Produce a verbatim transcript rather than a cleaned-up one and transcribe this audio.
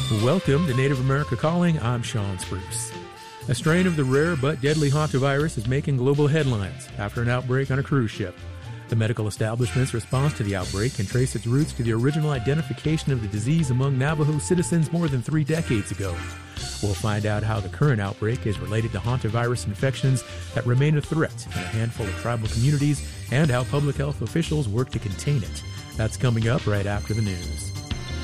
Welcome to Native America Calling. I'm Sean Spruce. A strain of the rare but deadly hantavirus is making global headlines after an outbreak on a cruise ship. The medical establishment's response to the outbreak can trace its roots to the original identification of the disease among Navajo citizens more than three decades ago. We'll find out how the current outbreak is related to hantavirus infections that remain a threat in a handful of tribal communities and how public health officials work to contain it. That's coming up right after the news.